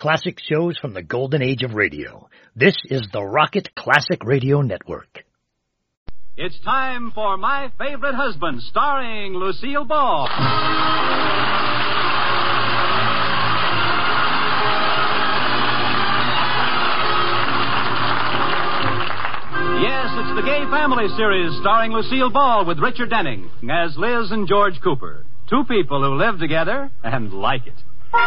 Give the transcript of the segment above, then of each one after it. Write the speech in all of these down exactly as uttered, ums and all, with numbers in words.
classic shows from the golden age of radio. This is the Rocket Classic Radio Network. It's time for My Favorite Husband, starring Lucille Ball. Yes, it's the Gay Family series starring Lucille Ball with Richard Denning as Liz and George Cooper. Two people who live together and like it.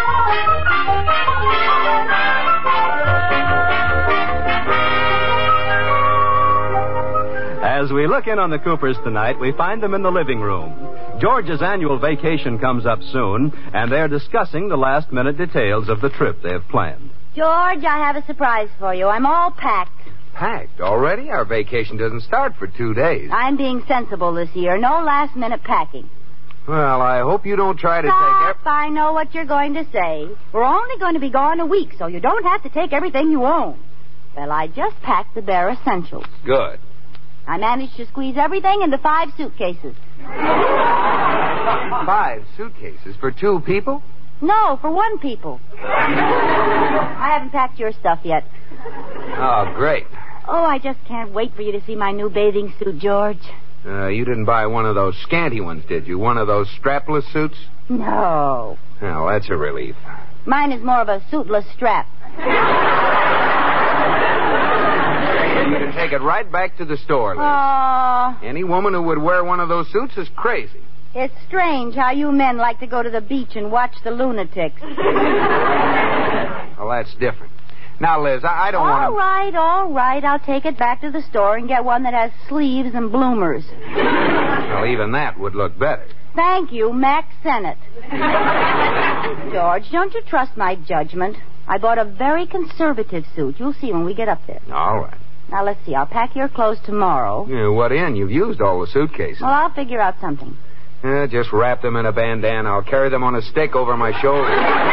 As we look in on the Coopers tonight, we find them in the living room. George's annual vacation comes up soon, and they're discussing the last-minute details of the trip they have planned. George, I have a surprise for you. I'm all packed. Packed already? Our vacation doesn't start for two days. I'm being sensible this year. No last-minute packing. Well, I hope you don't try to Stop. take... Ev- I know what you're going to say. We're only going to be gone a week, so you don't have to take everything you own. Well, I just packed the bare essentials. Good. I managed to squeeze everything into five suitcases. Five suitcases for two people? No, for one people. I haven't packed your stuff yet. Oh, great. Oh, I just can't wait for you to see my new bathing suit, George. Uh, you didn't buy one of those scanty ones, did you? One of those strapless suits? No. Well, that's a relief. Mine is more of a suitless strap. You can take it right back to the store, Liz. Aw. Any woman who would wear one of those suits is crazy. It's strange how you men like to go to the beach and watch the lunatics. Well, that's different. Now, Liz, I, I don't want to... All right, all right. I'll take it back to the store and get one that has sleeves and bloomers. Well, even that would look better. Thank you, Max Sennett. George, don't you trust my judgment? I bought a very conservative suit. You'll see when we get up there. All right. Now, let's see. I'll pack your clothes tomorrow. Yeah, what in? You've used all the suitcases. Well, I'll figure out something. Yeah, just wrap them in a bandana. I'll carry them on a stick over my shoulder.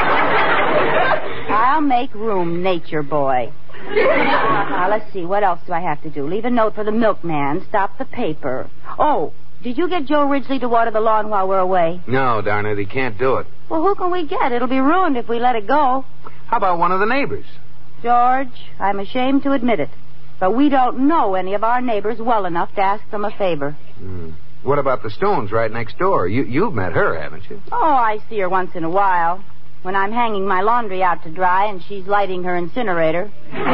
I'll make room, nature boy. Now, let's see. What else do I have to do? Leave a note for the milkman. Stop the paper. Oh, did you get Joe Ridgely to water the lawn while we're away? No, darn it. He can't do it. Well, who can we get? It'll be ruined if we let it go. How about one of the neighbors? George, I'm ashamed to admit it, but we don't know any of our neighbors well enough to ask them a favor. Hmm. What about the Stones right next door? You, you've met her, haven't you? Oh, I see her once in a while. When I'm hanging my laundry out to dry and she's lighting her incinerator.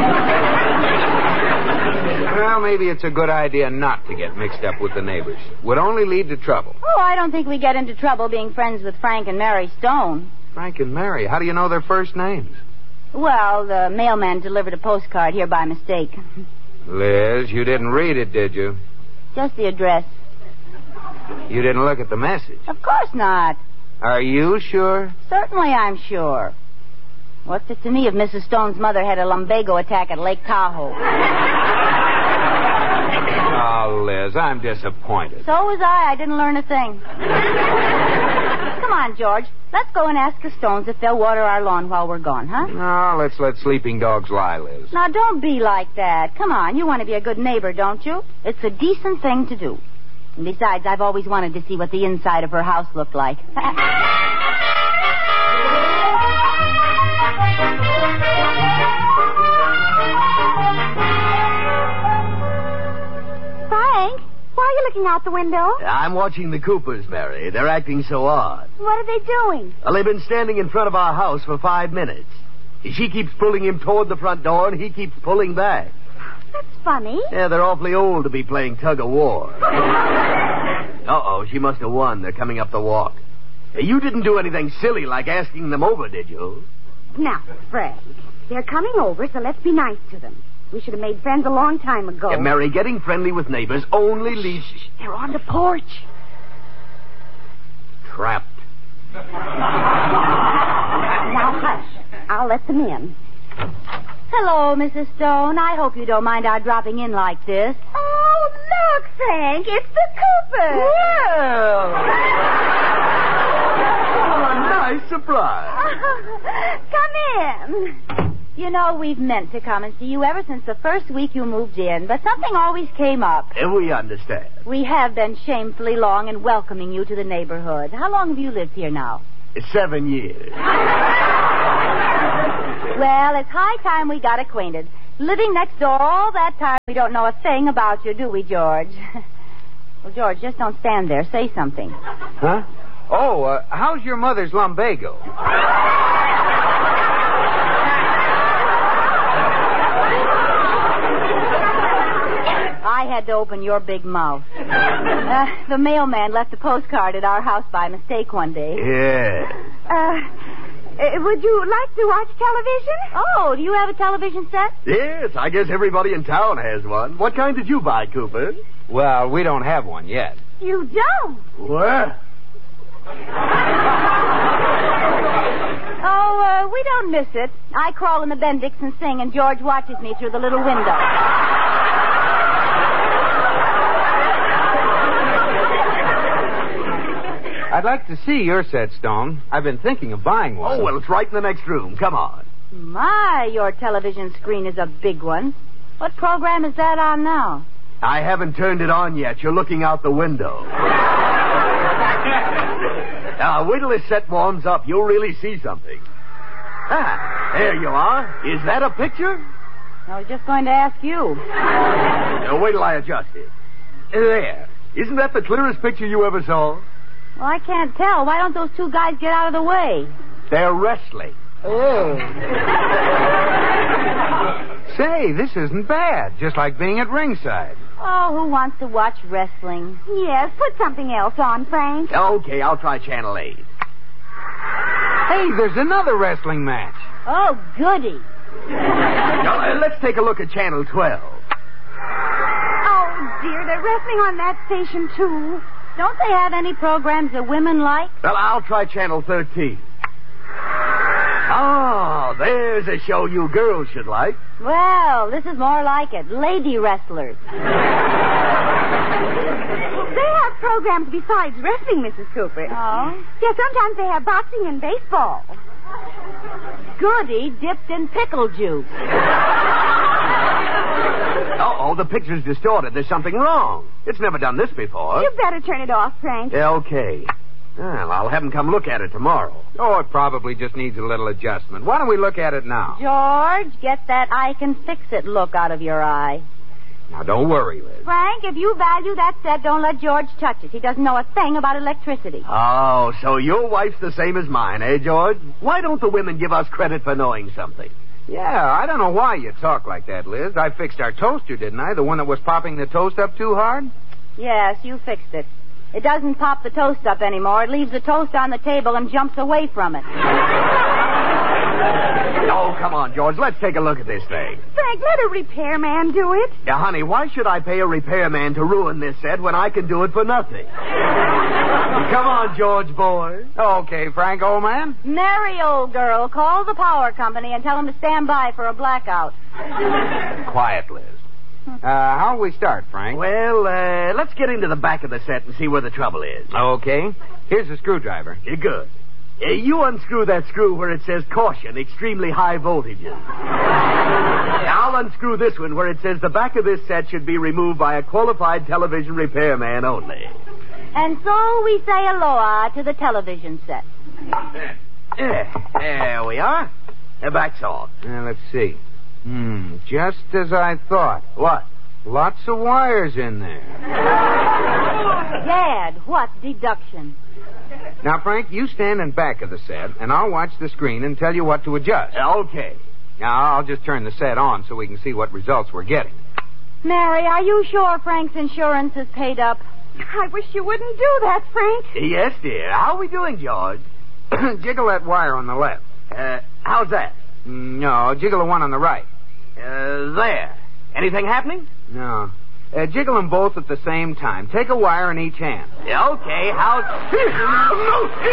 Well, maybe it's a good idea not to get mixed up with the neighbors. Would only lead to trouble. Oh, I don't think we get into trouble being friends with Frank and Mary Stone. Frank and Mary? How do you know their first names? Well, the mailman delivered a postcard here by mistake. Liz, you didn't read it, did you? Just the address. You didn't look at the message? Of course not. Are you sure? Certainly I'm sure. What's it to me if Missus Stone's mother had a lumbago attack at Lake Tahoe? Oh, Liz, I'm disappointed. So was I. I didn't learn a thing. Come on, George. Let's go and ask the Stones if they'll water our lawn while we're gone, huh? No, let's let sleeping dogs lie, Liz. Now, don't be like that. Come on. You want to be a good neighbor, don't you? It's a decent thing to do. And besides, I've always wanted to see what the inside of her house looked like. Frank, why are you looking out the window? I'm watching the Coopers, Mary. They're acting so odd. What are they doing? Well, they've been standing in front of our house for five minutes. She keeps pulling him toward the front door, and he keeps pulling back. That's funny. Yeah, they're awfully old to be playing tug-of-war. Uh-oh, she must have won. They're coming up the walk. You didn't do anything silly like asking them over, did you? Now, Frank, they're coming over, so let's be nice to them. We should have made friends a long time ago. Yeah, Mary, getting friendly with neighbors only leads... Shh, they're on the porch. Trapped. Now, hush. I'll let them in. Hello, Missus Stone. I hope you don't mind our dropping in like this. Oh, look, Frank. It's the Coopers. Well. Oh, nice surprise. Come in. You know, we've meant to come and see you ever since the first week you moved in, but something always came up. And we understand. We have been shamefully long in welcoming you to the neighborhood. How long have you lived here now? Seven years. Well, it's high time we got acquainted. Living next door all that time, we don't know a thing about you, do we, George? Well, George, just don't stand there. Say something. Huh? Oh, uh, how's your mother's lumbago? I had to open your big mouth. Uh, the mailman left a postcard at our house by mistake one day. Yeah. Uh, uh, would you like to watch television? Oh, do you have a television set? Yes, I guess everybody in town has one. What kind did you buy, Cooper? Well, we don't have one yet. You don't? What? Oh, uh, we don't miss it. I crawl in the Bendix and sing, and George watches me through the little window. I'd like to see your set, Stone. I've been thinking of buying one. Oh, well, it's right in the next room. Come on. My, your television screen is a big one. What program is that on now? I haven't turned it on yet. You're looking out the window. Now, wait till this set warms up. You'll really see something. Ah, there you are. Is that a picture? I was just going to ask you. Now, wait till I adjust it. There. Isn't that the clearest picture you ever saw? Well, I can't tell. Why don't those two guys get out of the way? They're wrestling. Oh. Say, this isn't bad. Just like being at ringside. Oh, who wants to watch wrestling? Yes, put something else on, Frank. Okay, I'll try Channel eight. Hey, there's another wrestling match. Oh, goody. Now, uh, let's take a look at Channel twelve. Oh, dear, they're wrestling on that station, too. Don't they have any programs that women like? Well, I'll try Channel thirteen. Oh, there's a show you girls should like. Well, this is more like it. Lady wrestlers. They have programs besides wrestling, Missus Cooper. Oh? Yeah, sometimes they have boxing and baseball. Goody dipped in pickle juice. Uh-oh, the picture's distorted. There's something wrong. It's never done this before. You better turn it off, Frank. Yeah, okay. Well, I'll have him come look at it tomorrow. Oh, it probably just needs a little adjustment. Why don't we look at it now? George, get that I can fix it look out of your eye. Now, don't worry, Liz. Frank, if you value that set, don't let George touch it. He doesn't know a thing about electricity. Oh, so your wife's the same as mine, eh, George? Why don't the women give us credit for knowing something? Yeah, I don't know why you talk like that, Liz. I fixed our toaster, didn't I? The one that was popping the toast up too hard? Yes, you fixed it. It doesn't pop the toast up anymore. It leaves the toast on the table and jumps away from it. Oh, come on, George. Let's take a look at this thing. Frank, let a repairman do it. Yeah, honey, why should I pay a repairman to ruin this set when I can do it for nothing? Come on, George boy. Okay, Frank, old man. Merry old girl, call the power company and tell them to stand by for a blackout. Quiet, Liz. Uh, how'll we start, Frank? Well, uh, let's get into the back of the set and see where the trouble is. Okay. Here's the screwdriver. You're good. Uh, you unscrew that screw where it says caution, extremely high voltages. I'll unscrew this one where it says the back of this set should be removed by a qualified television repairman only. And so we say aloha to the television set. Yeah, there we are. The back's off. Uh, let's see. Hmm, just as I thought. What? Lots of wires in there. Dad, what deduction? Now, Frank, you stand in back of the set, and I'll watch the screen and tell you what to adjust. Okay. Now, I'll just turn the set on so we can see what results we're getting. Mary, are you sure Frank's insurance is paid up? I wish you wouldn't do that, Frank. Yes, dear. How are we doing, George? Jiggle that wire on the left. Uh, how's that? No, jiggle the one on the right. Uh, there. Anything happening? No. Uh, jiggle them both at the same time. Take a wire in each hand. Okay, how's...